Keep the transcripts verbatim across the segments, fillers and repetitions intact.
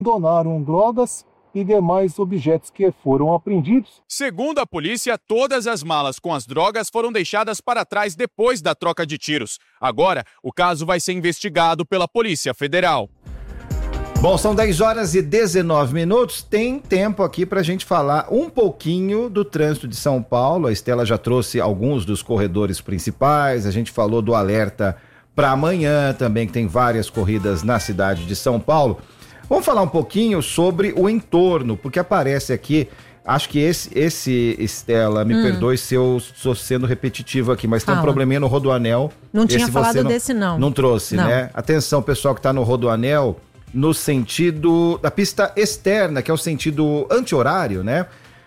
abandonaram drogas e demais objetos que foram apreendidos. Segundo a polícia, todas as malas com as drogas foram deixadas para trás depois da troca de tiros. Agora, o caso vai ser investigado pela Polícia Federal. Bom, são dez horas e dezenove minutos, tem tempo aqui para a gente falar um pouquinho do trânsito de São Paulo. A Estela já trouxe alguns dos corredores principais, a gente falou do alerta para amanhã também, que tem várias corridas na cidade de São Paulo. Vamos falar um pouquinho sobre o entorno, porque aparece aqui, acho que esse, esse Estela, me hum. perdoe se eu estou sendo repetitivo aqui, mas Fala. tem um probleminha no Rodoanel. Não tinha falado não, desse não. Não trouxe, não. né? Atenção, pessoal que está no Rodoanel, no sentido da pista externa, que é o sentido anti-horário, né?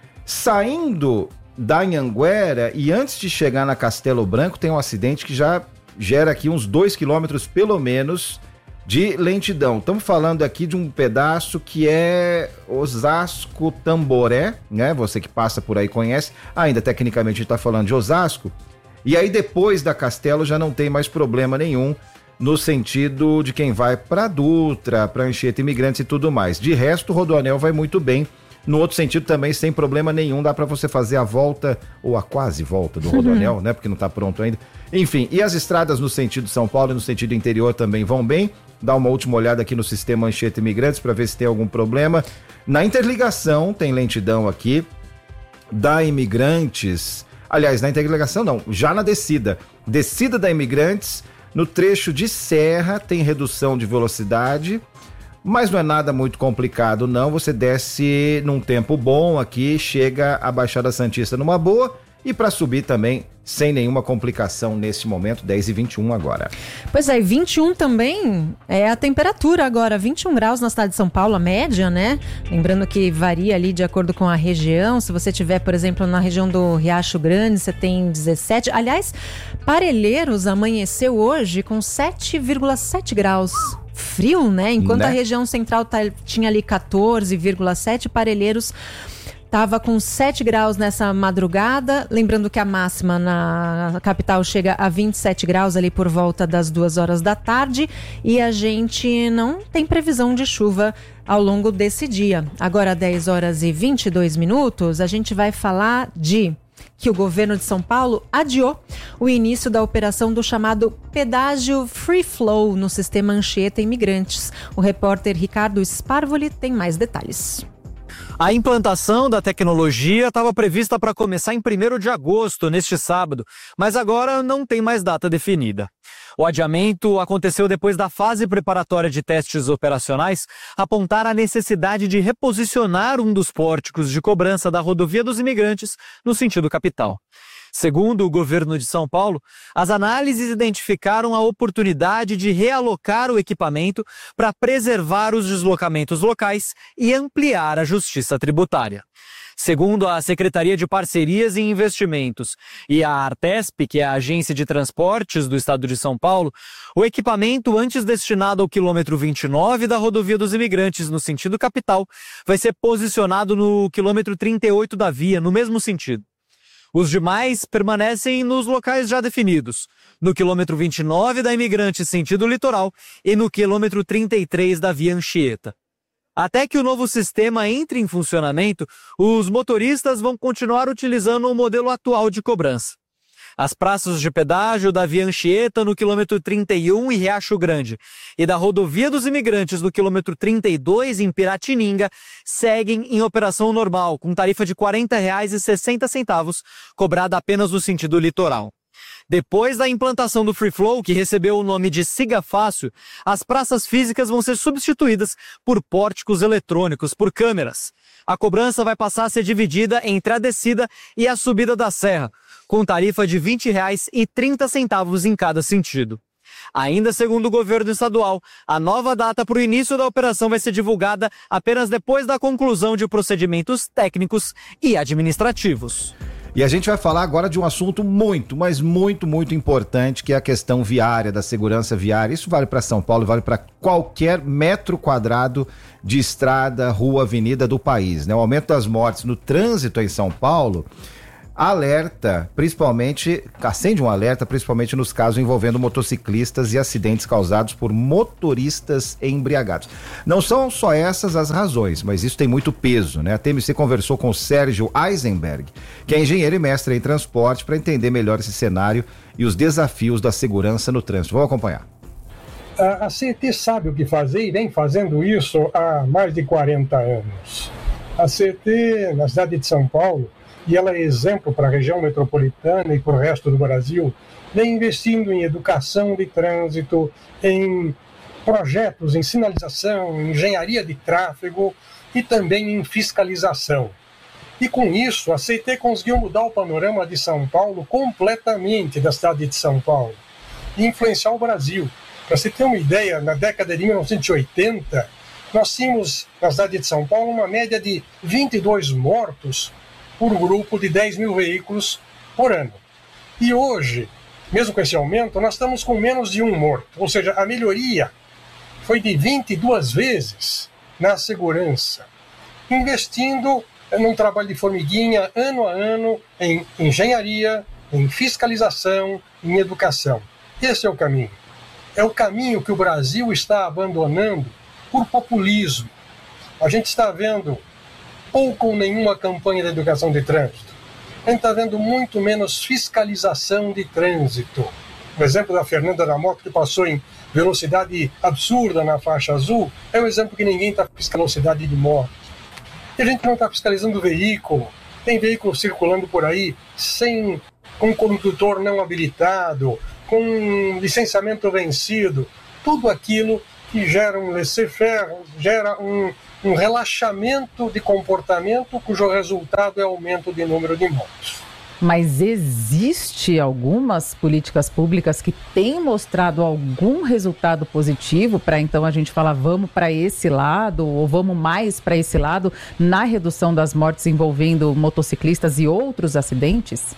Saindo da Anhanguera e antes de chegar na Castelo Branco, tem um acidente que já gera aqui uns dois quilômetros, pelo menos, de lentidão. Estamos falando aqui de um pedaço que é Osasco-Tamboré, né? Você que passa por aí conhece. Ainda tecnicamente a gente está falando de Osasco. E aí depois da Castelo já não tem mais problema nenhum no sentido de quem vai para Dutra, para Anchieta, Imigrantes e tudo mais. De resto, o Rodoanel vai muito bem. No outro sentido também, sem problema nenhum, dá para você fazer a volta, ou a quase volta do Rodoanel, uhum. né? Porque não tá pronto ainda. Enfim, e as estradas no sentido São Paulo e no sentido interior também vão bem. Dá uma última olhada aqui no sistema Anchieta Imigrantes para ver se tem algum problema. Na interligação, tem lentidão aqui, da Imigrantes, aliás, na interligação não, já na descida. Descida da Imigrantes, no trecho de Serra tem redução de velocidade, mas não é nada muito complicado não, você desce num tempo bom aqui, chega a Baixada Santista numa boa e para subir também sem nenhuma complicação nesse momento, dez e vinte e um agora. Pois é, vinte e um também é a temperatura agora, vinte e um graus na cidade de São Paulo, a média, né? Lembrando que varia ali de acordo com a região, se você tiver, por exemplo, na região do Riacho Grande, você tem dezessete, aliás, Parelheiros amanheceu hoje com sete vírgula sete graus. Frio, né? Enquanto né? a região central tá, tinha ali quatorze vírgula sete, Parelheiros estava com sete graus nessa madrugada. Lembrando que a máxima na capital chega a vinte e sete graus ali por volta das duas horas da tarde. E a gente não tem previsão de chuva ao longo desse dia. Agora, dez horas e vinte e dois minutos, a gente vai falar de que o governo de São Paulo adiou o início da operação do chamado pedágio Free Flow no sistema Anchieta Imigrantes. O repórter Ricardo Sparvoli tem mais detalhes. A implantação da tecnologia estava prevista para começar em primeiro de agosto, neste sábado, mas agora não tem mais data definida. O adiamento aconteceu depois da fase preparatória de testes operacionais apontar a necessidade de reposicionar um dos pórticos de cobrança da rodovia dos Imigrantes no sentido capital. Segundo o governo de São Paulo, as análises identificaram a oportunidade de realocar o equipamento para preservar os deslocamentos locais e ampliar a justiça tributária. Segundo a Secretaria de Parcerias e Investimentos e a Artesp, que é a agência de transportes do estado de São Paulo, o equipamento antes destinado ao quilômetro vinte e nove da rodovia dos Imigrantes no sentido capital vai ser posicionado no quilômetro trinta e oito da via, no mesmo sentido. Os demais permanecem nos locais já definidos, no quilômetro vinte e nove da Imigrante sentido litoral e no quilômetro trinta e três da via Anchieta. Até que o novo sistema entre em funcionamento, os motoristas vão continuar utilizando o modelo atual de cobrança. As praças de pedágio da via Anchieta no quilômetro trinta e um em Riacho Grande e da rodovia dos Imigrantes no quilômetro trinta e dois em Piratininga seguem em operação normal, com tarifa de quarenta reais e sessenta centavos, cobrada apenas no sentido litoral. Depois da implantação do Free Flow, que recebeu o nome de Siga Fácil, as praças físicas vão ser substituídas por pórticos eletrônicos, por câmeras. A cobrança vai passar a ser dividida entre a descida e a subida da serra, com tarifa de vinte reais e trinta centavos em cada sentido. Ainda segundo o governo estadual, a nova data para o início da operação vai ser divulgada apenas depois da conclusão de procedimentos técnicos e administrativos. E a gente vai falar agora de um assunto muito, mas muito, muito importante, que é a questão viária, da segurança viária. Isso vale para São Paulo, vale para qualquer metro quadrado de estrada, rua, avenida do país, né? O aumento das mortes no trânsito em São Paulo alerta, principalmente, acende um alerta, principalmente nos casos envolvendo motociclistas e acidentes causados por motoristas embriagados. Não são só essas as razões, mas isso tem muito peso, né? A T M C conversou com o Sérgio Eisenberg, que é engenheiro e mestre em transporte, para entender melhor esse cenário e os desafios da segurança no trânsito. Vamos acompanhar. A C E T sabe o que fazer e vem fazendo isso há mais de quarenta anos. A C E T, na cidade de São Paulo, e ela é exemplo para a região metropolitana e para o resto do Brasil, vem investindo em educação de trânsito, em projetos, em sinalização, em engenharia de tráfego e também em fiscalização. E com isso, a C E T conseguiu mudar o panorama de São Paulo completamente, da cidade de São Paulo, e influenciar o Brasil. Para você ter uma ideia, na década de mil novecentos e oitenta, nós tínhamos na cidade de São Paulo uma média de vinte e dois mortos por grupo de dez mil veículos por ano. E hoje, mesmo com esse aumento, nós estamos com menos de um morto. Ou seja, a melhoria foi de vinte e duas vezes na segurança, investindo num trabalho de formiguinha, ano a ano, em engenharia, em fiscalização, em educação. Esse é o caminho. É o caminho que o Brasil está abandonando por populismo. A gente está vendo pouco ou nenhuma campanha de educação de trânsito. A gente está vendo muito menos fiscalização de trânsito. O exemplo da Fernanda da Moto, que passou em velocidade absurda na faixa azul, é um exemplo que ninguém está fiscalizando velocidade de moto. E a gente não está fiscalizando o veículo. Tem veículo circulando por aí sem, com condutor não habilitado, com licenciamento vencido. Tudo aquilo que gera um laissez-faire, gera um, um relaxamento de comportamento cujo resultado é aumento de número de mortes. Mas existe algumas políticas públicas que têm mostrado algum resultado positivo para então a gente falar vamos para esse lado ou vamos mais para esse lado na redução das mortes envolvendo motociclistas e outros acidentes?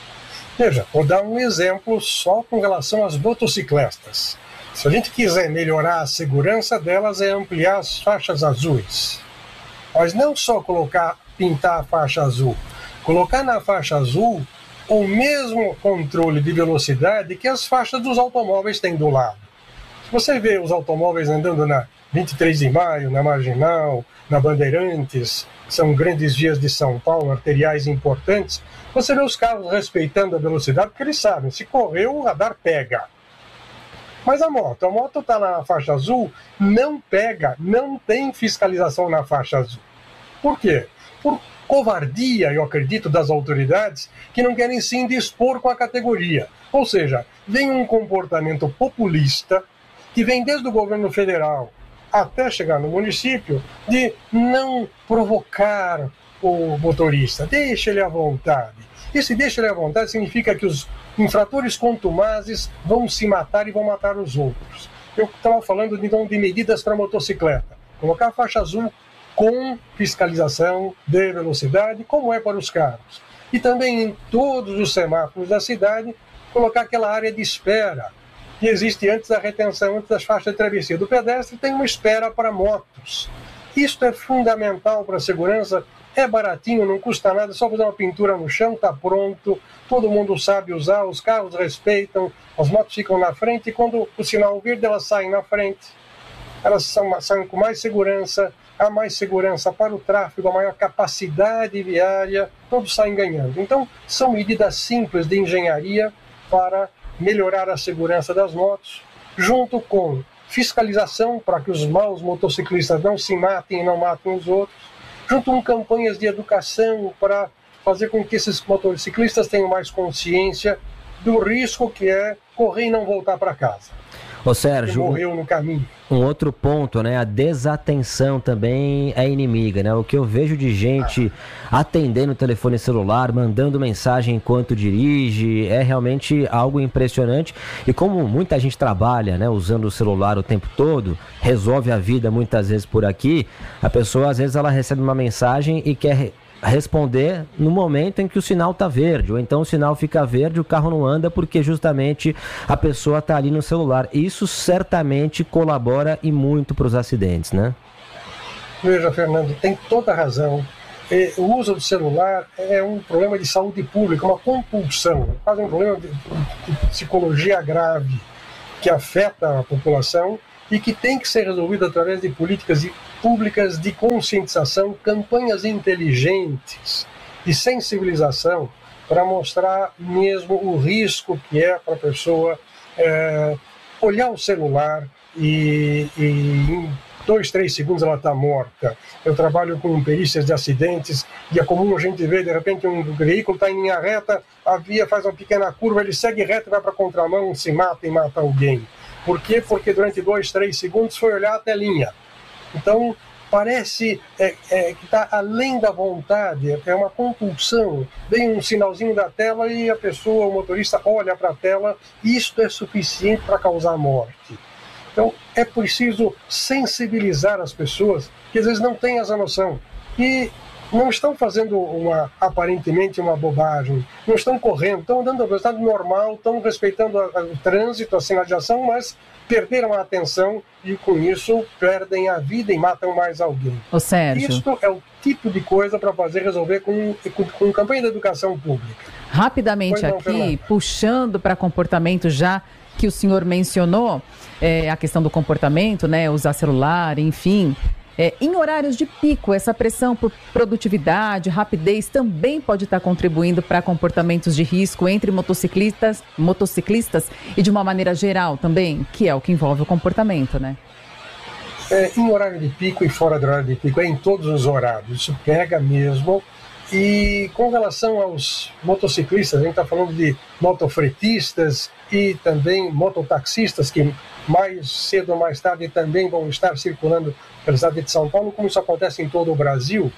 Veja, vou dar um exemplo só com relação às motocicletas. Se a gente quiser melhorar a segurança delas, é ampliar as faixas azuis. Mas não só colocar, pintar a faixa azul. Colocar na faixa azul o mesmo controle de velocidade que as faixas dos automóveis têm do lado. Se você vê os automóveis andando na vinte e três de maio, na Marginal, na Bandeirantes, que são grandes vias de São Paulo, arteriais importantes, você vê os carros respeitando a velocidade, porque eles sabem, se correr o radar pega. Mas a moto, a moto está na faixa azul, não pega, não tem fiscalização na faixa azul. Por quê? Por covardia, eu acredito, das autoridades que não querem se indispor com a categoria. Ou seja, vem um comportamento populista que vem desde o governo federal até chegar no município de não provocar o motorista, deixa ele à vontade. E se deixa ele à vontade significa que os infratores contumazes vão se matar e vão matar os outros. Eu estava falando de, de medidas para motocicleta. Colocar a faixa azul com fiscalização de velocidade, como é para os carros. E também em todos os semáforos da cidade, colocar aquela área de espera que existe antes da retenção, antes das faixas de travessia do pedestre, tem uma espera para motos. Isso é fundamental para a segurança, é baratinho, não custa nada, só fazer uma pintura no chão, está pronto, todo mundo sabe usar, os carros respeitam, as motos ficam na frente e quando o sinal verde elas saem na frente. Elas são, saem com mais segurança, há mais segurança para o tráfego, a maior capacidade viária, todos saem ganhando. Então, são medidas simples de engenharia para melhorar a segurança das motos, junto com fiscalização para que os maus motociclistas não se matem e não matem os outros, junto com campanhas de educação para fazer com que esses motociclistas tenham mais consciência do risco que é correr e não voltar para casa. Ô Sérgio, morreu no caminho. Um outro ponto, né? A desatenção também é inimiga, né? O que eu vejo de gente atendendo o telefone celular, mandando mensagem enquanto dirige, é realmente algo impressionante. E como muita gente trabalha, né? Usando o celular o tempo todo, resolve a vida muitas vezes por aqui, a pessoa às vezes ela recebe uma mensagem e quer responder no momento em que o sinal está verde, ou então o sinal fica verde, o carro não anda porque justamente a pessoa está ali no celular. Isso certamente colabora e muito para os acidentes, né? Veja, Fernando, tem toda a razão. eh, o uso do celular é um problema de saúde pública, uma compulsão, quase um problema de, de psicologia grave que afeta a população e que tem que ser resolvido através de políticas de, públicas de conscientização, campanhas inteligentes de sensibilização para mostrar mesmo o risco que é para a pessoa é, olhar o celular e, e em dois, três segundos ela está morta. Eu trabalho com perícias de acidentes e é comum a gente ver, de repente, um veículo está em linha reta, a via faz uma pequena curva, ele segue reto e vai para a contramão, se mata e mata alguém. Por quê? Porque durante dois, três segundos foi olhar a telinha. Então, parece é, é, que está além da vontade, é uma compulsão. Vem um sinalzinho da tela e a pessoa, o motorista, olha para a tela, e isto é suficiente para causar morte. Então, é preciso sensibilizar as pessoas que às vezes não têm essa noção. E não estão fazendo uma, aparentemente uma bobagem, não estão correndo, estão andando a velocidade normal, estão respeitando a, a, o trânsito, a sinalização, mas perderam a atenção e com isso perdem a vida e matam mais alguém. Ô, Sérgio. Isso é o tipo de coisa para fazer resolver com, com, com campanha de educação pública. Rapidamente não, aqui, Fernanda. puxando para comportamento já que o senhor mencionou, é, a questão do comportamento, né, usar celular, enfim... É, em horários de pico, essa pressão por produtividade, rapidez também pode estar contribuindo para comportamentos de risco entre motociclistas, motociclistas e de uma maneira geral também, que é o que envolve o comportamento, né? É, em horário de pico e fora do horário de pico, é em todos os horários, isso pega mesmo. E com relação aos motociclistas, a gente está falando de motofretistas e também mototaxistas, que mais cedo ou mais tarde também vão estar circulando pela cidade de São Paulo, como isso acontece em todo o Brasil.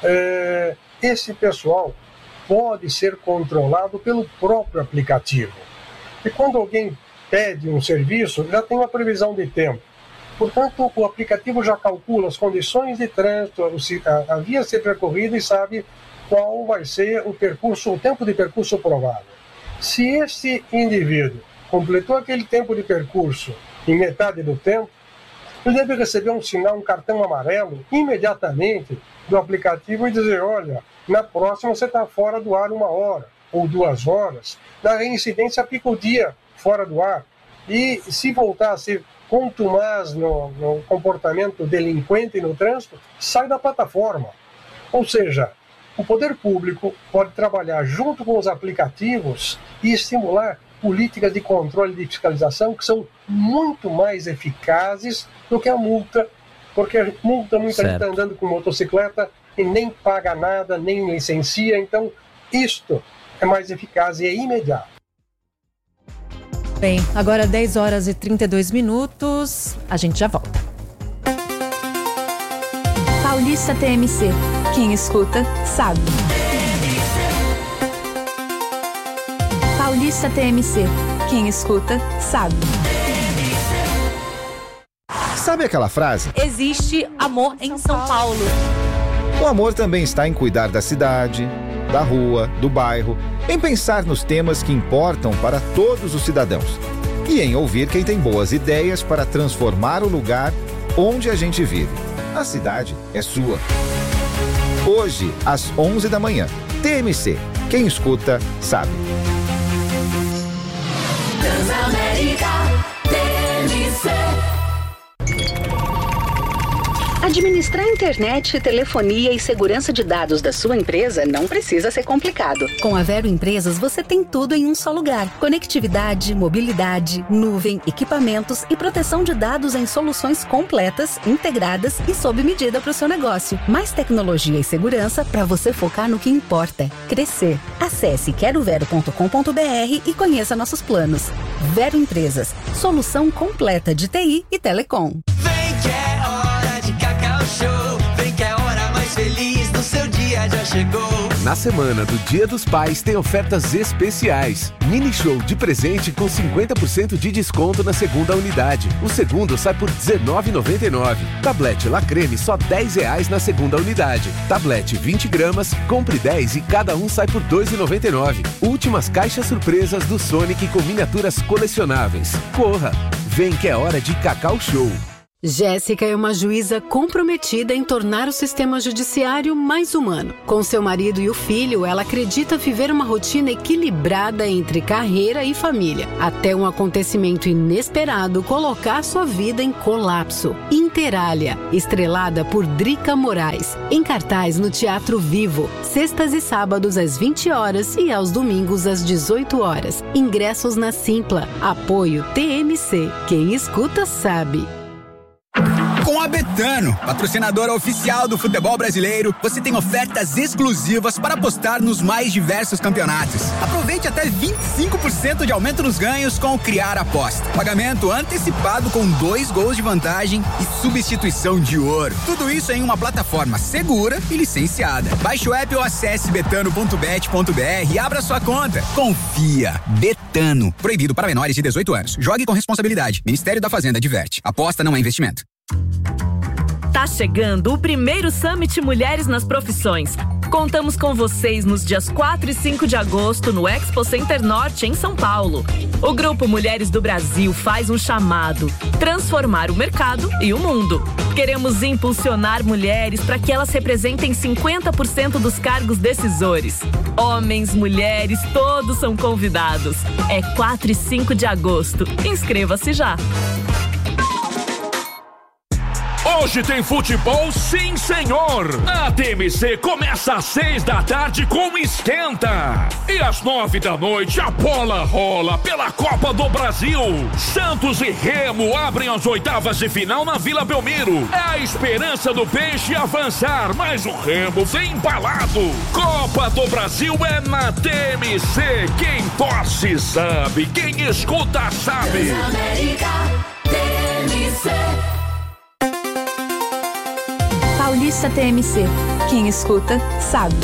É, esse pessoal pode ser controlado pelo próprio aplicativo. E quando alguém pede um serviço, já tem uma previsão de tempo. Portanto, o aplicativo já calcula as condições de trânsito, a, a via a ser percorrida e sabe qual vai ser o percurso, o tempo de percurso provável. Se esse indivíduo completou aquele tempo de percurso em metade do tempo, ele deve receber um sinal, um cartão amarelo, imediatamente do aplicativo e dizer, olha, na próxima você está fora do ar uma hora ou duas horas. Na reincidência fica o dia fora do ar. E se voltar a ser contumaz no, no comportamento delinquente no trânsito, sai da plataforma. Ou seja, o poder público pode trabalhar junto com os aplicativos e estimular políticas de controle e de fiscalização que são muito mais eficazes do que a multa, porque a multa muita gente está andando com motocicleta e nem paga nada, nem licencia, então isto é mais eficaz e é imediato. Bem, agora dez horas e trinta e dois minutos, a gente já volta. Paulista T M C, quem escuta sabe. Paulista T M C, quem escuta sabe. Sabe aquela frase? Existe amor em São Paulo. O amor também está em cuidar da cidade, da rua, do bairro, em pensar nos temas que importam para todos os cidadãos e em ouvir quem tem boas ideias para transformar o lugar onde a gente vive. A cidade é sua. Hoje, às onze da manhã, T M C. Quem escuta, sabe. Transamérica T M C. Administrar internet, telefonia e segurança de dados da sua empresa não precisa ser complicado. Com a Vero Empresas, você tem tudo em um só lugar. Conectividade, mobilidade, nuvem, equipamentos e proteção de dados em soluções completas, integradas e sob medida para o seu negócio. Mais tecnologia e segurança para você focar no que importa: crescer. Acesse quero vero ponto com ponto b r e conheça nossos planos. Vero Empresas, solução completa de T I e telecom. Vem que é hora de Cacau Show. Vem que é a hora mais feliz do seu dia já chegou. Na semana do Dia dos Pais tem ofertas especiais. Mini show de presente com cinquenta por cento de desconto na segunda unidade. O segundo sai por dezenove reais e noventa e nove centavos. Tablete La Creme só dez reais na segunda unidade. Tablete vinte gramas, compre dez e cada um sai por dois reais e noventa e nove centavos. Últimas caixas surpresas do Sonic com miniaturas colecionáveis. Corra! Vem que é hora de Cacau Show. Jéssica é uma juíza comprometida em tornar o sistema judiciário mais humano. Com seu marido e o filho, ela acredita viver uma rotina equilibrada entre carreira e família, até um acontecimento inesperado colocar sua vida em colapso. Interália, estrelada por Drica Moraes, em cartaz no Teatro Vivo, sextas e sábados às vinte horas e aos domingos às dezoito horas. Ingressos na Simpla. Apoio T M C. Quem escuta sabe. Com a Betano, patrocinadora oficial do futebol brasileiro, você tem ofertas exclusivas para apostar nos mais diversos campeonatos. Aproveite até vinte e cinco por cento de aumento nos ganhos com o Criar Aposta. Pagamento antecipado com dois gols de vantagem e substituição de ouro. Tudo isso em uma plataforma segura e licenciada. Baixe o app ou acesse betano ponto bet ponto br e abra sua conta. Confia. Betano. Proibido para menores de dezoito anos. Jogue com responsabilidade. Ministério da Fazenda adverte. Aposta não é investimento. Tá chegando o primeiro Summit Mulheres nas Profissões. Contamos com vocês nos dias quatro e cinco de agosto no Expo Center Norte, em São Paulo. O Grupo Mulheres do Brasil faz um chamado: transformar o mercado e o mundo. Queremos impulsionar mulheres para que elas representem cinquenta por cento dos cargos decisores. Homens, mulheres, todos são convidados. É quatro e cinco de agosto. Inscreva-se já. Hoje tem futebol, sim senhor! A T M C começa às seis da tarde com Esquenta. E às nove da noite a bola rola pela Copa do Brasil. Santos e Remo abrem as oitavas de final na Vila Belmiro. É a esperança do Peixe avançar, mas o Remo vem embalado. Copa do Brasil é na T M C. Quem torce sabe, quem escuta sabe. Transamérica, T M C. Paulista T M C. Quem escuta, sabe.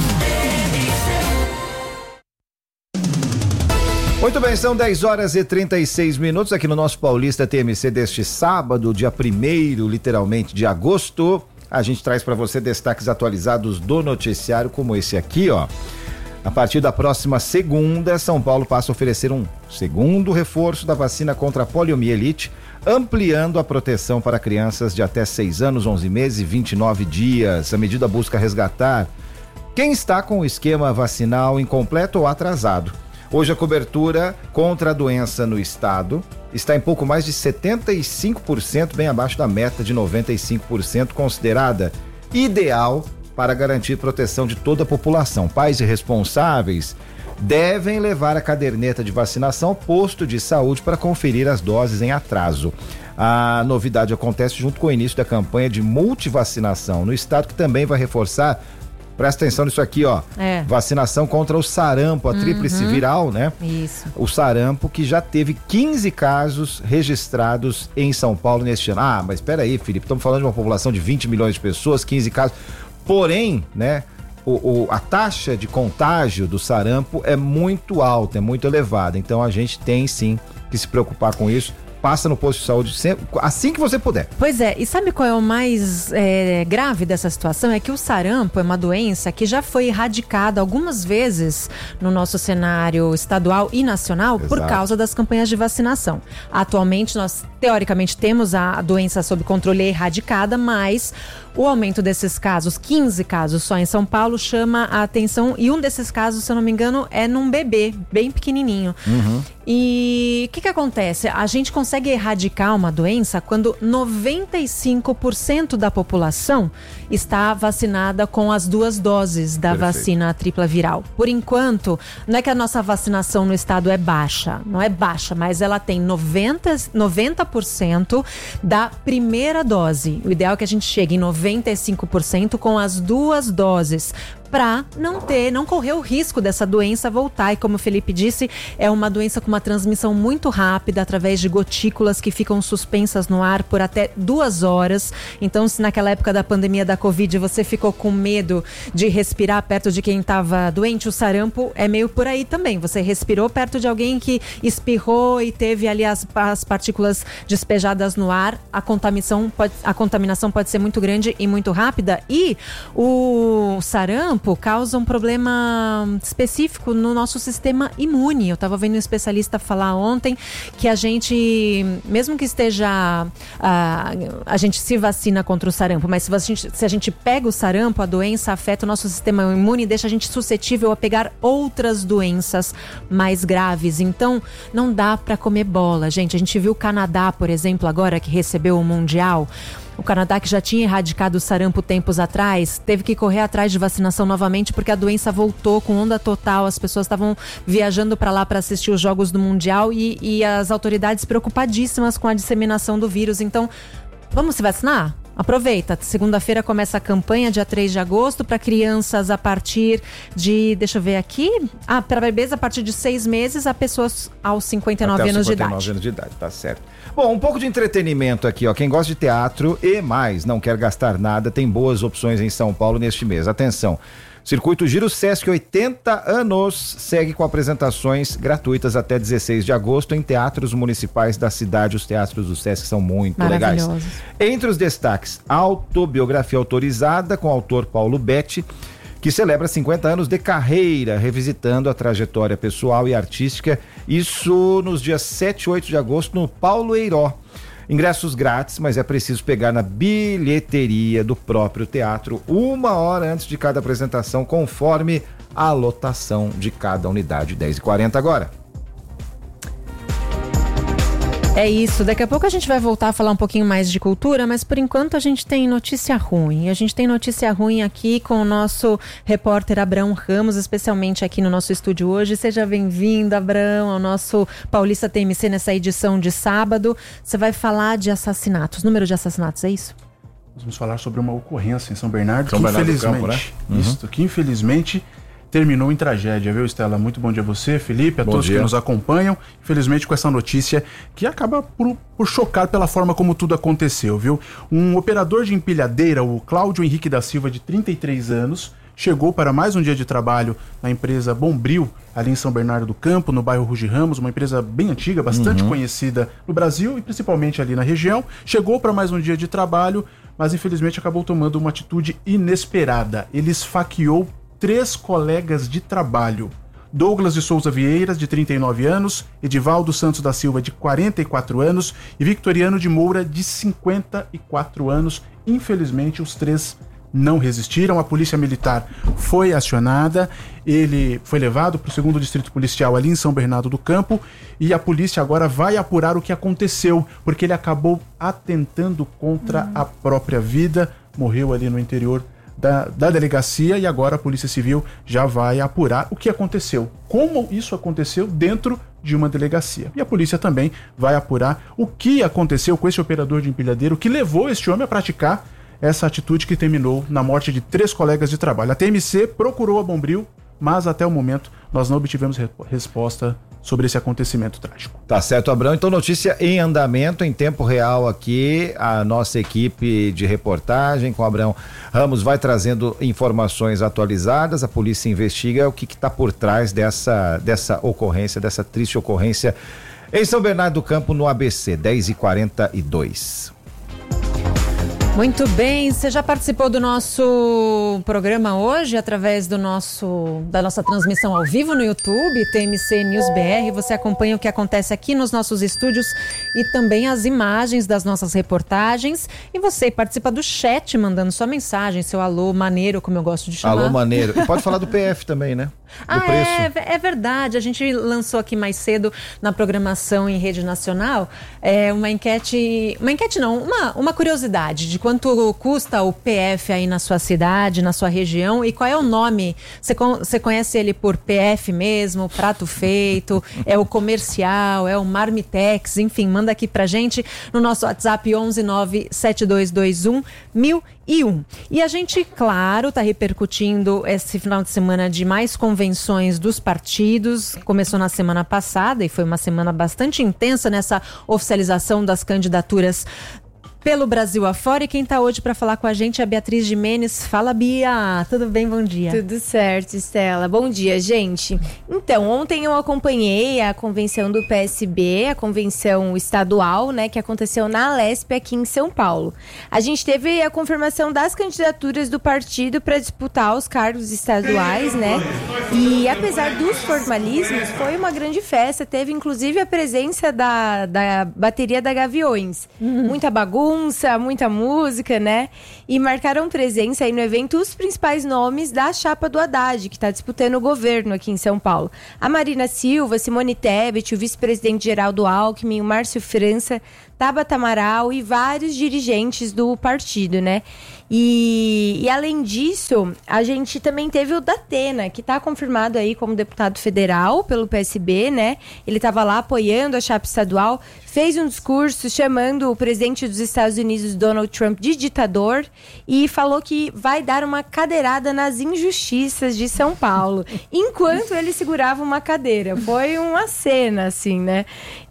Muito bem, são dez horas e trinta e seis minutos aqui no nosso Paulista T M C deste sábado, dia primeiro, literalmente, de agosto. A gente traz para você destaques atualizados do noticiário, como esse aqui, ó. A partir da próxima segunda, São Paulo passa a oferecer um segundo reforço da vacina contra a poliomielite, ampliando a proteção para crianças de até seis anos, onze meses e vinte e nove dias. A medida busca resgatar quem está com o esquema vacinal incompleto ou atrasado. Hoje a cobertura contra a doença no estado está em pouco mais de setenta e cinco por cento, bem abaixo da meta de noventa e cinco por cento, considerada ideal para garantir proteção de toda a população. Pais e responsáveis devem levar a caderneta de vacinação ao posto de saúde para conferir as doses em atraso. A novidade acontece junto com o início da campanha de multivacinação no estado, que também vai reforçar, presta atenção nisso aqui, ó, é. vacinação contra o sarampo, a uhum. tríplice viral, né? Isso. O sarampo, que já teve quinze casos registrados em São Paulo neste ano. Ah, mas espera aí, Felipe, estamos falando de uma população de vinte milhões de pessoas, quinze casos. Porém, né, o, o, a taxa de contágio do sarampo é muito alta, é muito elevada. Então a gente tem sim que se preocupar com isso. Passa no posto de saúde sempre, assim que você puder. Pois é, e sabe qual é o mais é, grave dessa situação? É que o sarampo é uma doença que já foi erradicada algumas vezes no nosso cenário estadual e nacional. Exato. Por causa das campanhas de vacinação. Atualmente nós, teoricamente, temos a doença sob controle erradicada, mas o aumento desses casos, quinze casos só em São Paulo, chama a atenção, e um desses casos, se eu não me engano, é num bebê, bem pequenininho. Uhum. E o que que acontece? A gente consegue erradicar uma doença quando noventa e cinco por cento da população está vacinada com as duas doses da Perfeito. Vacina tripla viral. Por enquanto, não é que a nossa vacinação no estado é baixa, não é baixa, mas ela tem noventa por cento da primeira dose. O ideal é que a gente chegue em noventa e cinco por cento com as duas doses, para não ter, não correr o risco dessa doença voltar. E como o Felipe disse, é uma doença com uma transmissão muito rápida, através de gotículas que ficam suspensas no ar por até duas horas. Então, se naquela época da pandemia da Covid você ficou com medo de respirar perto de quem estava doente, o sarampo é meio por aí também. Você respirou perto de alguém que espirrou e teve ali as, as partículas despejadas no ar, a contaminação, pode, a contaminação pode ser muito grande e muito rápida. E o sarampo, sarampo causa um problema específico no nosso sistema imune. Eu estava vendo um especialista falar ontem que a gente, mesmo que esteja, a, a gente se vacina contra o sarampo, mas se a, gente, se a gente pega o sarampo, a doença afeta o nosso sistema imune e deixa a gente suscetível a pegar outras doenças mais graves. Então, não dá para comer bola, gente. A gente viu o Canadá, por exemplo, agora que recebeu o Mundial. O Canadá, que já tinha erradicado o sarampo tempos atrás, teve que correr atrás de vacinação novamente porque a doença voltou com onda total. As pessoas estavam viajando para lá para assistir os jogos do Mundial e, e as autoridades preocupadíssimas com a disseminação do vírus. Então, vamos se vacinar? Aproveita, segunda-feira começa a campanha, dia três de agosto, para crianças a partir de, deixa eu ver aqui, ah, para bebês a partir de seis meses, a pessoas aos cinquenta e nove anos de idade. cinquenta e nove anos de idade, tá certo. Bom, um pouco de entretenimento aqui, ó. Quem gosta de teatro e mais, não quer gastar nada, tem boas opções em São Paulo neste mês. Atenção. Circuito Giro Sesc oitenta anos segue com apresentações gratuitas até dezesseis de agosto em teatros municipais da cidade. Os teatros do Sesc são muito legais. Entre os destaques, autobiografia autorizada com o autor Paulo Betti, que celebra cinquenta anos de carreira, revisitando a trajetória pessoal e artística. Isso nos dias sete e oito de agosto no Paulo Eiró. Ingressos grátis, mas é preciso pegar na bilheteria do próprio teatro uma hora antes de cada apresentação, conforme a lotação de cada unidade. dez e quarenta agora. É isso, daqui a pouco a gente vai voltar a falar um pouquinho mais de cultura, mas por enquanto a gente tem notícia ruim. A gente tem notícia ruim aqui com o nosso repórter Abrão Ramos, especialmente aqui no nosso estúdio hoje. Seja bem-vindo, Abrão, ao nosso Paulista T M C nessa edição de sábado. Você vai falar de assassinatos, número de assassinatos, é isso? Nós vamos falar sobre uma ocorrência em São Bernardo, São que Bernardo infelizmente, do Campo, né? Uhum. Isso, que infelizmente terminou em tragédia, viu, Estela? Muito bom dia a você, Felipe, a bom todos dia. Que nos acompanham. Infelizmente com essa notícia que acaba por, por chocar pela forma como tudo aconteceu, viu? Um operador de empilhadeira, o Cláudio Henrique da Silva, de trinta e três anos, chegou para mais um dia de trabalho na empresa Bombril, ali em São Bernardo do Campo, no bairro Ruge Ramos, uma empresa bem antiga, bastante uhum. conhecida no Brasil e principalmente ali na região. Chegou para mais um dia de trabalho, mas infelizmente acabou tomando uma atitude inesperada. Ele esfaqueou três colegas de trabalho. Douglas de Souza Vieira, de trinta e nove anos, Edivaldo Santos da Silva, de quarenta e quatro anos e Victoriano de Moura, de cinquenta e quatro anos. Infelizmente, os três não resistiram. A polícia militar foi acionada, ele foi levado para o segundo distrito policial ali em São Bernardo do Campo e a polícia agora vai apurar o que aconteceu, porque ele acabou atentando contra uhum. a própria vida, morreu ali no interior Da, da delegacia e agora a Polícia Civil já vai apurar o que aconteceu, como isso aconteceu dentro de uma delegacia. E a polícia também vai apurar o que aconteceu com esse operador de empilhadeiro que levou este homem a praticar essa atitude que terminou na morte de três colegas de trabalho. A T M C procurou a Bombril, mas até o momento nós não obtivemos re- resposta sobre esse acontecimento trágico. Tá certo, Abrão. Então, notícia em andamento, em tempo real aqui, a nossa equipe de reportagem com o Abrão Ramos vai trazendo informações atualizadas, a polícia investiga o que está por trás dessa, dessa ocorrência, dessa triste ocorrência em São Bernardo do Campo, no A B C, dez e quarenta e dois. Muito bem, você já participou do nosso programa hoje através do nosso, da nossa transmissão ao vivo no YouTube, T M C News B R. Você acompanha o que acontece aqui nos nossos estúdios e também as imagens das nossas reportagens. E você participa do chat mandando sua mensagem, seu alô maneiro, como eu gosto de chamar. Alô maneiro. E pode falar do P F também, né? Do ah, preço. É, é verdade. A gente lançou aqui mais cedo na programação em rede nacional é, uma enquete, uma enquete não, uma, uma curiosidade de quanto custa o P F aí na sua cidade, na sua região e qual é o nome. Você, você conhece ele por P F mesmo, prato feito, é o comercial, é o Marmitex, enfim, manda aqui pra gente no nosso WhatsApp onze nove sete dois dois um mil e um. E a gente, claro, está repercutindo esse final de semana de mais convenções dos partidos. Começou na semana passada e foi uma semana bastante intensa nessa oficialização das candidaturas pelo Brasil afora. E quem está hoje para falar com a gente é a Beatriz Jimenez. Fala, Bia. Tudo bem? Bom dia. Tudo certo, Estela. Bom dia, gente. Então, ontem eu acompanhei a convenção do P S B, a convenção estadual, né, que aconteceu na Alesp aqui em São Paulo. A gente teve a confirmação das candidaturas do partido para disputar os cargos estaduais, né? E apesar dos formalismos, foi uma grande festa. Teve inclusive a presença da, da bateria da Gaviões. Uhum. Muita bagunça, muita música, né? E marcaram presença aí no evento os principais nomes da chapa do Haddad, que está disputando o governo aqui em São Paulo. A Marina Silva, Simone Tebet, o vice-presidente Geraldo Alckmin, o Márcio França, Tabata Amaral e vários dirigentes do partido, né? E, e além disso, a gente também teve o Datena, que está confirmado aí como deputado federal pelo P S B, né? Ele estava lá apoiando a chapa estadual, fez um discurso chamando o presidente dos Estados Unidos, Donald Trump, de ditador e falou que vai dar uma cadeirada nas injustiças de São Paulo, enquanto ele segurava uma cadeira. Foi uma cena, assim, né?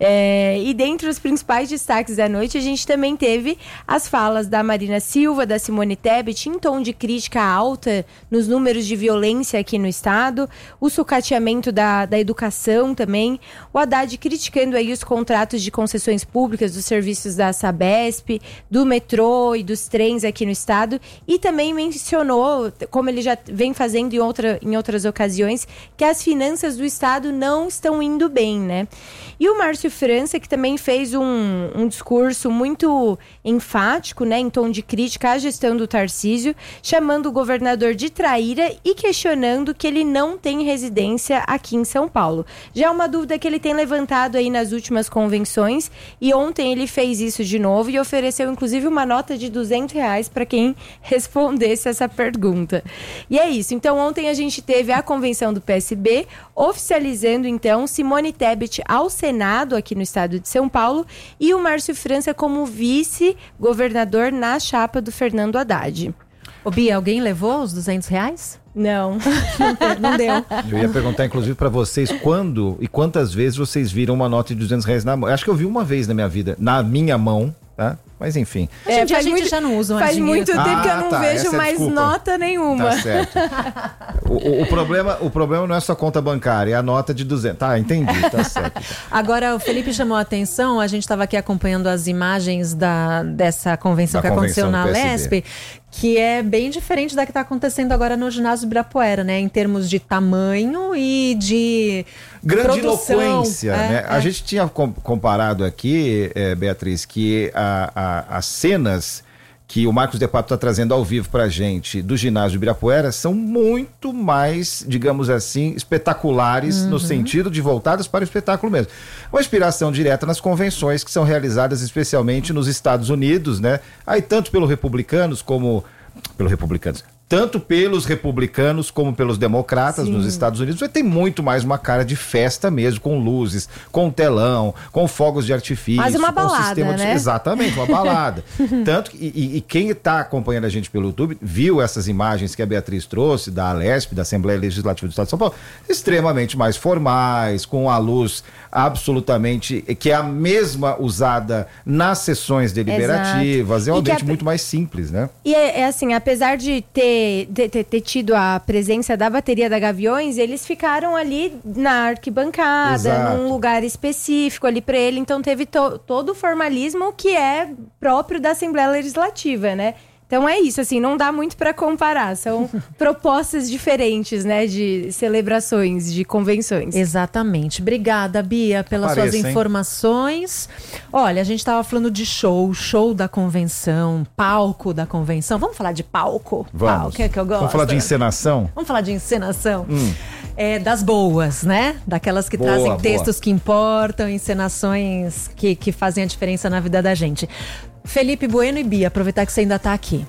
É, e dentre os principais destaques da noite, a gente também teve as falas da Marina Silva, da Simone Tebet, em tom de crítica alta nos números de violência aqui no estado, o sucateamento da, da educação também, o Haddad criticando aí os contratos de concessões públicas dos serviços da Sabesp, do metrô e dos trens aqui no estado, e também mencionou, como ele já vem fazendo em, outra, em outras ocasiões, que as finanças do estado não estão indo bem, né? E o Márcio França, que também fez um, um discurso muito enfático, né, em tom de crítica à gestão do Tarcísio, chamando o governador de traíra e questionando que ele não tem residência aqui em São Paulo. Já é uma dúvida que ele tem levantado aí nas últimas convenções, e ontem ele fez isso de novo e ofereceu inclusive uma nota de duzentos reais para quem respondesse essa pergunta. E é isso. Então ontem a gente teve a convenção do P S B oficializando então Simone Tebet ao Senado aqui no estado de São Paulo e o Márcio França como vice-governador na chapa do Fernando Haddad. Ô Bia, alguém levou os duzentos reais? Não, não deu. Eu ia perguntar inclusive para vocês quando e quantas vezes vocês viram uma nota de duzentos reais na mão. Acho que eu vi uma vez na minha vida, na minha mão, tá? Mas enfim. É, a gente muito, já não usa Faz dinheiro. muito tempo ah, que eu não tá, vejo mais é nota nenhuma. Tá certo. o, o, o, problema, o problema não é só conta bancária, é a nota de duzentos. Tá, entendi, tá certo. Agora, o Felipe chamou a atenção, a gente estava aqui acompanhando as imagens da, dessa convenção da que convenção aconteceu na Alesp, que é bem diferente da que está acontecendo agora no ginásio Ibirapuera, né? Em termos de tamanho e de grandiloquência, é, né? É. A gente tinha comparado aqui, é, Beatriz, que a, a, as cenas que o Marcos De Pato está trazendo ao vivo pra gente do ginásio Ibirapuera são muito mais, digamos assim, espetaculares, uhum, no sentido de voltadas para o espetáculo mesmo. Uma inspiração direta nas convenções que são realizadas especialmente nos Estados Unidos, né? Aí tanto pelos republicanos como... Pelos republicanos... Tanto pelos republicanos como pelos democratas, sim, nos Estados Unidos, vai ter muito mais uma cara de festa mesmo, com luzes, com telão, com fogos de artifício. Mas uma com balada, sistema de... né? Exatamente, uma balada. Tanto que, e, e quem está acompanhando a gente pelo YouTube, viu essas imagens que a Beatriz trouxe da Alesp, da Assembleia Legislativa do Estado de São Paulo, extremamente mais formais, com a luz absolutamente, que é a mesma usada nas sessões deliberativas. Exato. É um ambiente a... muito mais simples, né? E é, é assim, apesar de ter Ter, ter, ter tido a presença da bateria da Gaviões, eles ficaram ali na arquibancada, exato, num lugar específico ali para ele, então teve to, todo o formalismo que é próprio da Assembleia Legislativa, né? Então é isso, assim, não dá muito para comparar, são propostas diferentes, né, de celebrações, de convenções. Exatamente. Obrigada, Bia, pelas Apareça, suas informações. Hein? Olha, a gente estava falando de show, show da convenção, palco da convenção. Vamos falar de palco? Vamos. Palco, é que eu gosto. Vamos falar de encenação? Vamos falar de encenação? Hum. É, das boas, né? Daquelas que boa, trazem boa. textos que importam, encenações que, que fazem a diferença na vida da gente. Felipe Bueno e Bia, aproveitar que você ainda tá aqui.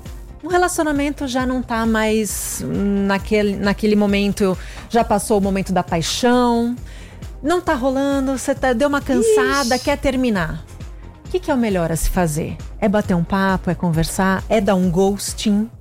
O relacionamento já não tá mais naquele, naquele momento, já passou o momento da paixão, não tá rolando, você tá, deu uma cansada, Ixi. quer terminar. O que, que é o melhor a se fazer? É bater um papo, é conversar, é dar um ghosting?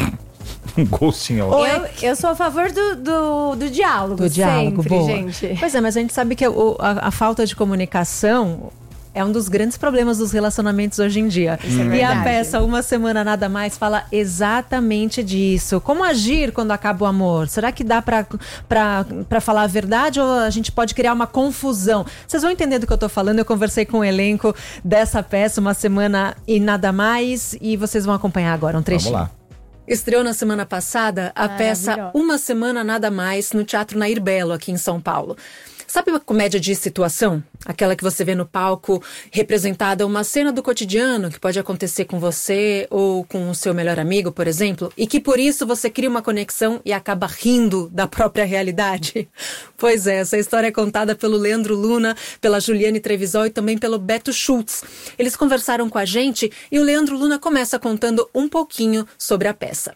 Um ghosting, ó. Eu, eu sou a favor do, do, do diálogo, do diálogo, sempre, boa. gente. Pois é, mas a gente sabe que a, a, a falta de comunicação... é um dos grandes problemas dos relacionamentos hoje em dia. Isso é e verdade. a peça Uma Semana Nada Mais fala exatamente disso. Como agir quando acaba o amor? Será que dá pra, pra, pra falar a verdade ou a gente pode criar uma confusão? Vocês vão entender do que eu tô falando. Eu conversei com o elenco dessa peça, Uma Semana e Nada Mais, e vocês vão acompanhar agora um trechinho. Vamos lá. Estreou na semana passada a peça Uma Semana Nada Mais no Teatro Nair Belo, aqui em São Paulo. Sabe uma comédia de situação? Aquela que você vê no palco representada uma cena do cotidiano que pode acontecer com você ou com o seu melhor amigo, por exemplo, e que por isso você cria uma conexão e acaba rindo da própria realidade? Pois é, essa história é contada pelo Leandro Luna, pela Juliane Trevisol e também pelo Beto Schultz. Eles conversaram com a gente e o Leandro Luna começa contando um pouquinho sobre a peça.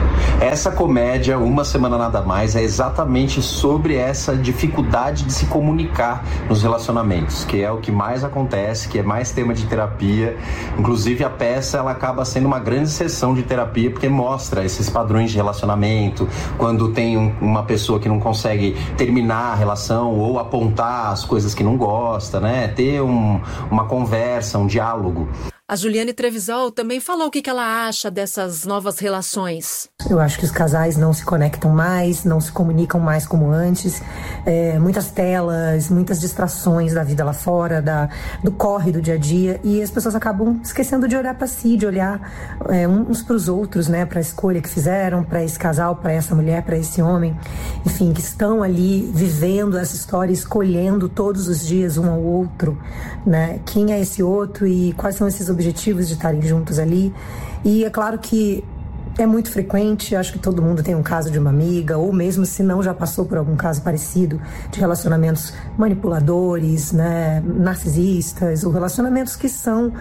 Essa comédia, Uma Semana Nada Mais, é exatamente sobre essa dificuldade de se comunicar nos relacionamentos, que é o que mais acontece, que é mais tema de terapia. Inclusive, a peça ela acaba sendo uma grande sessão de terapia, porque mostra esses padrões de relacionamento, quando tem um, uma pessoa que não consegue terminar a relação ou apontar as coisas que não gosta, né? Ter um, uma conversa, um diálogo. A Juliane Trevisol também falou o que ela acha dessas novas relações. Eu acho que os casais não se conectam mais, não se comunicam mais como antes. É, muitas telas, muitas distrações da vida lá fora, da, do corre do dia a dia. E as pessoas acabam esquecendo de olhar para si, de olhar é, uns para os outros, né? Para a escolha que fizeram, para esse casal, para essa mulher, para esse homem. Enfim, que estão ali vivendo essa história, escolhendo todos os dias um ao outro, né? Quem é esse outro e quais são esses objetivos objetivos de estarem juntos ali. E é claro que é muito frequente, acho que todo mundo tem um caso de uma amiga, ou mesmo se não já passou por algum caso parecido, de relacionamentos manipuladores, né, narcisistas, ou relacionamentos que são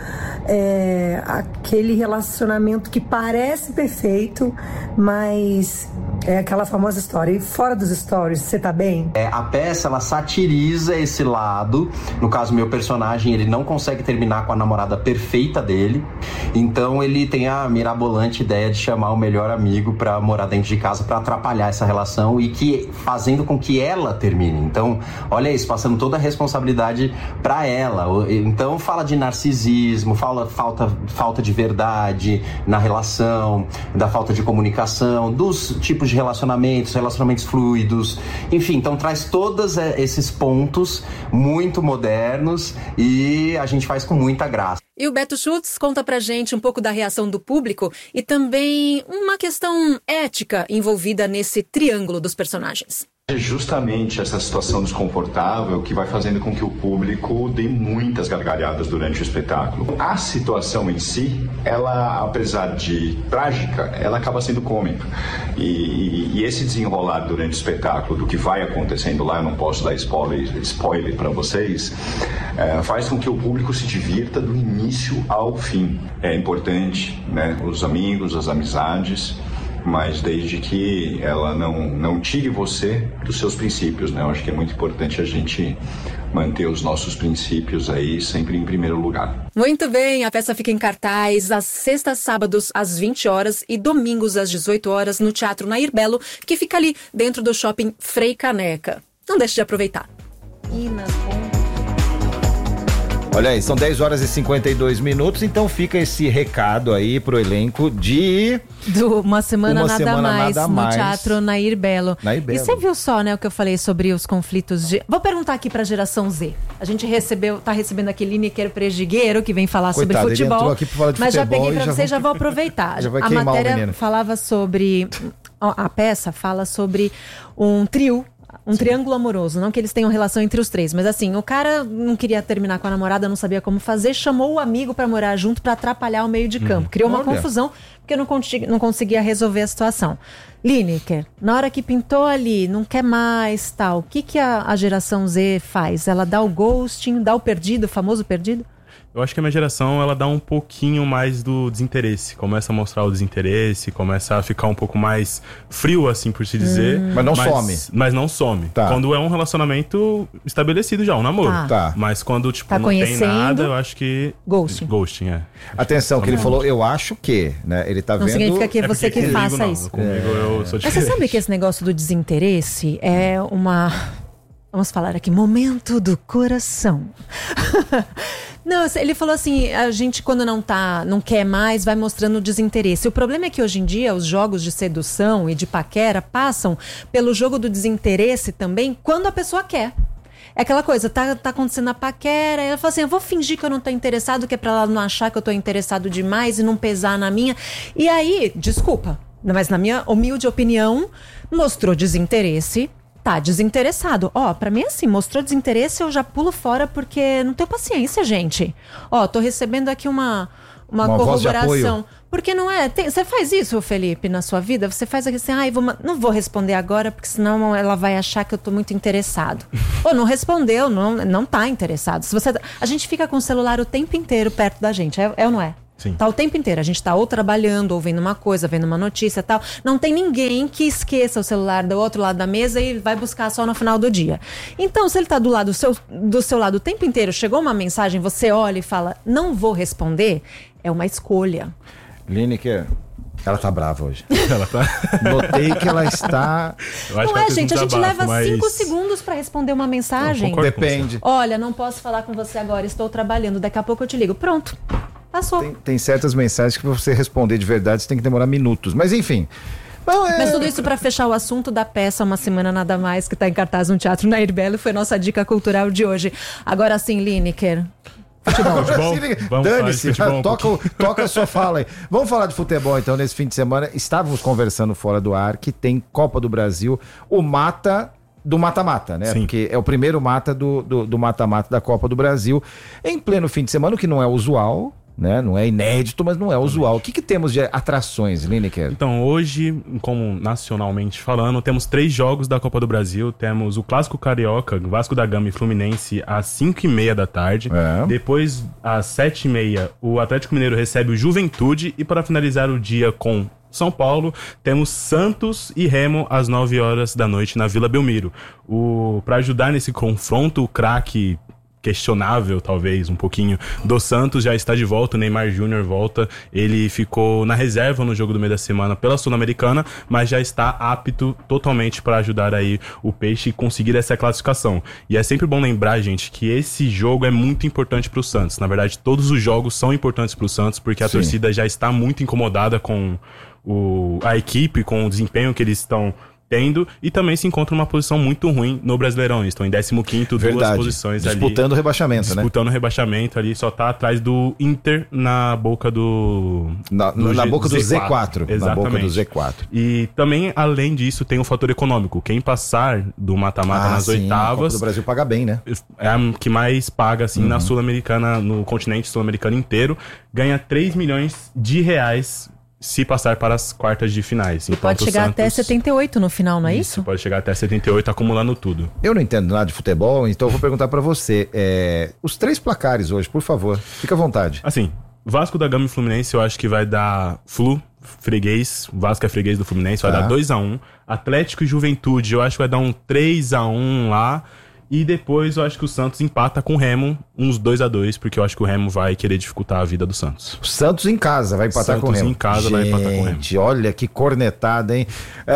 é, aquele relacionamento que parece perfeito, mas é aquela famosa história. E fora dos stories, você tá bem? É, a peça, ela satiriza esse lado. No caso, meu personagem, ele não consegue terminar com a namorada perfeita dele, então ele tem a mirabolante ideia de chamar o melhor amigo pra morar dentro de casa, pra atrapalhar essa relação e que fazendo com que ela termine. Então, olha isso, passando toda a responsabilidade pra ela. Então, fala de narcisismo, fala falta, falta de verdade na relação, da falta de comunicação, dos tipos de relacionamentos, relacionamentos fluidos, enfim, então traz todos esses pontos muito modernos e a gente faz com muita graça. E o Beto Schultz conta pra gente um pouco da reação do público e também uma questão ética envolvida nesse triângulo dos personagens. É justamente essa situação desconfortável que vai fazendo com que o público dê muitas gargalhadas durante o espetáculo. A situação em si, ela, apesar de trágica, ela acaba sendo cômica. E, e esse desenrolar durante o espetáculo do que vai acontecendo lá, eu não posso dar spoiler, spoiler para vocês, é, faz com que o público se divirta do início ao fim. É importante, né, os amigos, as amizades, mas desde que ela não, não tire você dos seus princípios, né? Eu acho que é muito importante a gente manter os nossos princípios aí sempre em primeiro lugar. Muito bem, a peça fica em cartaz às sextas, sábados às vinte horas e domingos às dezoito horas no Teatro Nair Belo, que fica ali dentro do shopping Frei Caneca. Não deixe de aproveitar. E nas Olha aí, são dez horas e cinquenta e dois minutos, então fica esse recado aí pro elenco de... Do Uma Semana, Uma nada, semana mais, nada no mais. Teatro Nair Belo. Nair Belo. E você viu só, né, o que eu falei sobre os conflitos de... Vou perguntar aqui pra geração Z. A gente recebeu, tá recebendo aqui Lineker Prejigueiro, que vem falar Coitado, sobre futebol. ele entrou aqui pra falar de mas futebol já peguei pra já você e vou- já vou aproveitar. Já vai a queimar o matéria menino. falava sobre... ó, A peça fala sobre um trio. Um triângulo amoroso, não que eles tenham relação entre os três, mas assim, o cara não queria terminar com a namorada, não sabia como fazer, chamou o amigo pra morar junto pra atrapalhar o meio de campo. Criou uma Olha. confusão, porque não, conti- não conseguia resolver a situação. Lineker, na hora que pintou ali, não quer mais, tal, o que, que a, a geração Z faz? Ela dá o ghosting, dá o perdido, o famoso perdido? Eu acho que a minha geração, ela dá um pouquinho mais do desinteresse. Começa a mostrar o desinteresse, começa a ficar um pouco mais frio, assim, por se dizer. Hum. Mas não some. Mas não some. Tá. Quando é um relacionamento estabelecido já, um namoro. Tá. Tá. Mas quando, tipo, Tá não tem conhecendo. nada, eu acho que... Ghosting. Ghosting, é. Atenção, que ele Não. falou, eu acho que, né? Ele tá Não vendo... significa que é você porque que comigo faça não, isso. Comigo eu sou Mas você diferente. sabe que esse negócio do desinteresse é uma... Vamos falar aqui, momento do coração. Não, ele falou assim, a gente quando não tá, não quer mais, vai mostrando desinteresse. O problema é que hoje em dia os jogos de sedução e de paquera passam pelo jogo do desinteresse também quando a pessoa quer. É aquela coisa, tá, tá acontecendo a paquera, e ela fala assim, eu vou fingir que eu não tô interessado, que é pra ela não achar que eu tô interessado demais e não pesar na minha. E aí, desculpa, mas na minha humilde opinião, mostrou desinteresse, tá desinteressado. Ó, pra mim assim, mostrou desinteresse, eu já pulo fora porque não tenho paciência, gente. Ó, tô recebendo aqui uma, uma, uma corroboração. Porque não é... Tem, você faz isso, Felipe, na sua vida? Você faz aqui assim, ai, ah, vou, não vou responder agora, porque senão ela vai achar que eu tô muito interessado. Ou não respondeu, não, não tá interessado. Se você, a gente fica com o celular o tempo inteiro perto da gente, é, é ou não é? Sim. Tá o tempo inteiro. A gente tá ou trabalhando, ou vendo uma coisa, vendo uma notícia e tal. Não tem ninguém que esqueça o celular do outro lado da mesa e vai buscar só no final do dia. Então, se ele tá do lado do seu, do seu lado o tempo inteiro, chegou uma mensagem, você olha e fala, não vou responder, é uma escolha. Lineker, ela tá brava hoje. Ela tá... Notei que ela está... Não é, gente, a gente leva mas... cinco segundos pra responder uma mensagem. Não, depende. Olha, não posso falar com você agora, estou trabalhando, daqui a pouco eu te ligo. Pronto, passou. Tem, tem certas mensagens que pra você responder de verdade, você tem que demorar minutos. Mas enfim... Bom, é... Mas tudo isso para fechar o assunto da peça Uma Semana Nada Mais, que tá em cartaz no Teatro Nair Belo, foi nossa dica cultural de hoje. Agora sim, Lineker... Futebol, futebol. Dane-se, toca, um toca a sua fala aí. Vamos falar de futebol então nesse fim de semana. Estávamos conversando fora do ar que tem Copa do Brasil, o mata do mata-mata, né? Sim. Porque é o primeiro mata do, do, do mata-mata da Copa do Brasil, em pleno fim de semana, o que não é usual, né? Não é inédito, mas não é usual. O que, que temos de atrações, Lineker? Então, hoje, como nacionalmente falando, temos três jogos da Copa do Brasil. Temos o Clássico Carioca, Vasco da Gama e Fluminense, às cinco e meia da tarde. É. Depois, às sete e meia, o Atlético Mineiro recebe o Juventude. E para finalizar o dia com São Paulo, temos Santos e Remo às nove horas da noite na Vila Belmiro. O, para ajudar nesse confronto, o craque... questionável, talvez, um pouquinho, do Santos já está de volta, o Neymar Júnior volta, ele ficou na reserva no jogo do meio da semana pela Sul-Americana, mas já está apto totalmente para ajudar aí o Peixe e conseguir essa classificação. E é sempre bom lembrar, gente, que esse jogo é muito importante para o Santos. Na verdade, todos os jogos são importantes para o Santos, porque a Sim. torcida já está muito incomodada com o, a equipe, com o desempenho que eles estão tendo, e também se encontra numa posição muito ruim no Brasileirão. Estão em décimo quinto, duas Verdade. posições disputando ali. Disputando o rebaixamento, disputando né? Disputando o rebaixamento ali, só tá atrás do Inter na boca do... Na, no na G, boca do Z quatro. Exatamente. Na boca do Z quatro. E também, além disso, tem o fator econômico. Quem passar do mata-mata ah, nas sim, oitavas... A Copa do Brasil paga bem, né? É a que mais paga, assim, uhum. na Sul-Americana, no continente sul-americano inteiro. Ganha três milhões de reais... se passar para as quartas de finais. E então, pode chegar Santos, até setenta e oito no final, não é isso? Isso, pode chegar até setenta e oito, acumulando tudo. Eu não entendo nada de futebol, então eu vou perguntar para você. É, os três placares hoje, por favor, fica à vontade. Assim, Vasco da Gama e Fluminense eu acho que vai dar Flu, freguês, Vasco é freguês do Fluminense, vai ah. dar dois a um. Atlético e Juventude eu acho que vai dar um três a um lá. E depois eu acho que o Santos empata com o Remo, uns dois a dois, porque eu acho que o Remo vai querer dificultar a vida do Santos. O Santos em casa vai empatar Santos com o Remo. em casa Gente, vai empatar com o Remo. Olha que cornetada, hein?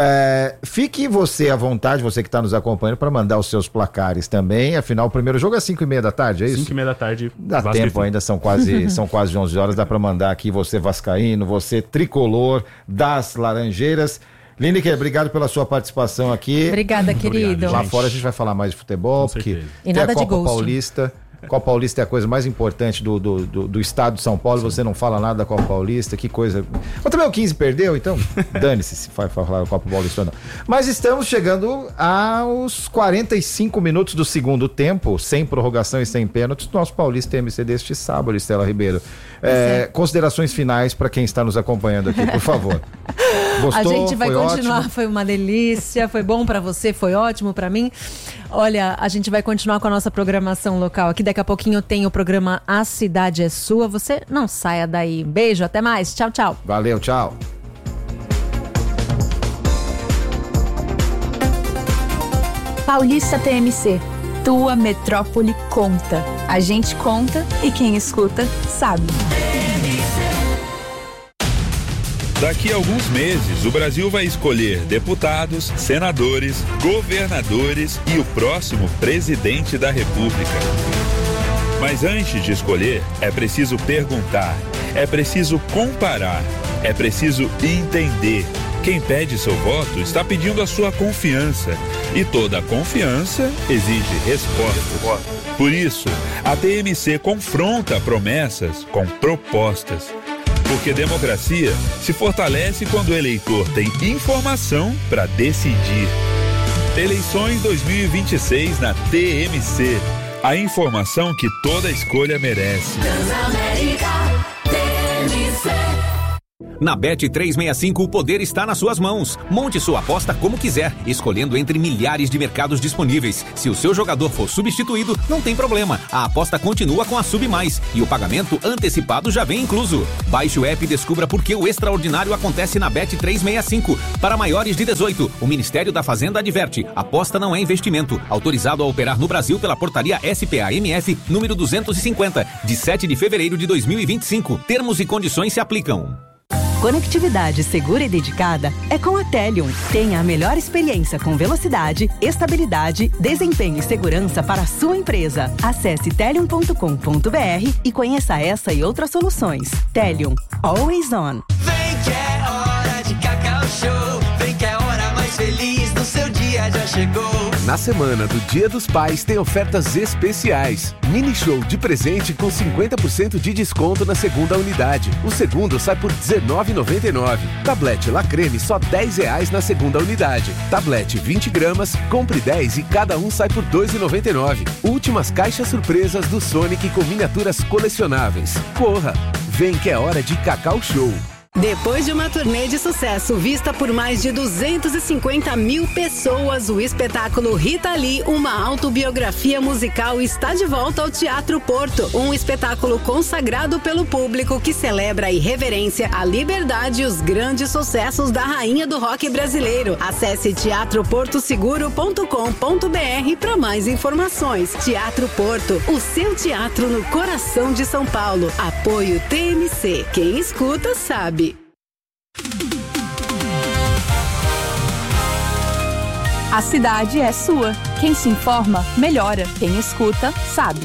É, fique você à vontade, você que está nos acompanhando, para mandar os seus placares também. Afinal, o primeiro jogo é cinco e meia da tarde, é isso? cinco e meia da tarde. Dá Vasco tempo ainda, são quase, são quase onze horas, dá para mandar aqui você vascaíno, você tricolor das Laranjeiras. Lineker, obrigado pela sua participação aqui. Obrigada, querido. Lá fora a gente vai falar mais de futebol, com porque certeza. e tem nada a Copa de Paulista. Copa Paulista é a coisa mais importante do, do, do, do estado de São Paulo. Sim. Você não fala nada da Copa Paulista, que coisa. Mas também o quinze perdeu, então dane-se se vai falar da Copa Paulista ou não. Mas estamos chegando aos quarenta e cinco minutos do segundo tempo, sem prorrogação e sem pênaltis, do nosso Paulista M C deste sábado, Estela Ribeiro. É, considerações finais para quem está nos acompanhando aqui, por favor. Gostou? A gente vai foi continuar, ótimo? Foi uma delícia, foi bom para você, foi ótimo para mim. Olha, a gente vai continuar com a nossa programação local aqui. Daqui a pouquinho tem o programa A Cidade é Sua. Você não saia daí. Beijo, até mais. Tchau, tchau. Valeu, tchau. Paulista T M C. Tua metrópole conta. A gente conta e quem escuta sabe. Daqui a alguns meses, o Brasil vai escolher deputados, senadores, governadores e o próximo presidente da República. Mas antes de escolher, é preciso perguntar, é preciso comparar, é preciso entender. Quem pede seu voto está pedindo a sua confiança. E toda confiança exige respostas. Por isso, a T M C confronta promessas com propostas. Porque democracia se fortalece quando o eleitor tem informação para decidir. Eleições dois mil e vinte e seis na T M C. A informação que toda escolha merece. Transamérica, T M C. Na Bet trezentos e sessenta e cinco, o poder está nas suas mãos. Monte sua aposta como quiser, escolhendo entre milhares de mercados disponíveis. Se o seu jogador for substituído, não tem problema. A aposta continua com a Sub Mais e o pagamento antecipado já vem incluso. Baixe o app e descubra por que o extraordinário acontece na Bet trezentos e sessenta e cinco. Para maiores de dezoito, o Ministério da Fazenda adverte: aposta não é investimento. Autorizado a operar no Brasil pela portaria S P A M F número duzentos e cinquenta, de sete de fevereiro de dois mil e vinte e cinco. Termos e condições se aplicam. Conectividade segura e dedicada é com a Telium. Tenha a melhor experiência com velocidade, estabilidade, desempenho e segurança para a sua empresa. Acesse telium ponto com ponto b r e conheça essa e outras soluções. Telium, always on. Vem que é hora de Cacau Show. Vem que é a hora mais feliz do seu dia já chegou. Na semana do Dia dos Pais tem ofertas especiais. Mini show de presente com cinquenta por cento de desconto na segunda unidade. O segundo sai por dezenove reais e noventa e nove centavos. Tablete La Creme só dez reais na segunda unidade. Tablete vinte gramas, compre dez e cada um sai por dois reais e noventa e nove centavos. Últimas caixas surpresas do Sonic com miniaturas colecionáveis. Corra! Vem que é hora de Cacau Show. Depois de uma turnê de sucesso vista por mais de duzentas e cinquenta mil pessoas, o espetáculo Rita Lee, uma autobiografia musical, está de volta ao Teatro Porto. Um espetáculo consagrado pelo público que celebra a irreverência, a liberdade e os grandes sucessos da rainha do rock brasileiro. Acesse teatro porto seguro ponto com ponto b r para mais informações. Teatro Porto, o seu teatro no coração de São Paulo. Apoio T M C. Quem escuta sabe. A cidade é sua. Quem se informa, melhora. Quem escuta, sabe.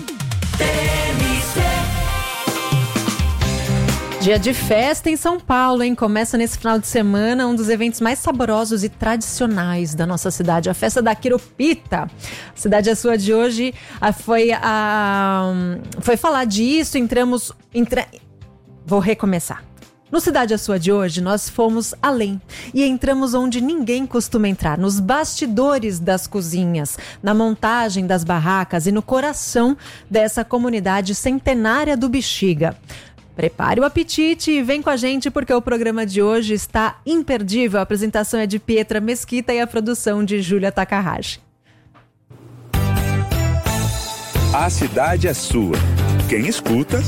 Dia de festa em São Paulo, hein? Começa nesse final de semana um dos eventos mais saborosos e tradicionais da nossa cidade, a festa da Quiropita. A Cidade é Sua de hoje foi, a, foi falar disso, entramos... Entra, vou recomeçar. No Cidade é Sua de hoje, nós fomos além e entramos onde ninguém costuma entrar, nos bastidores das cozinhas, na montagem das barracas e no coração dessa comunidade centenária do Bexiga. Prepare o apetite e vem com a gente porque o programa de hoje está imperdível. A apresentação é de Pietra Mesquita e a produção de Júlia Takahashi. A cidade é sua. Quem escuta,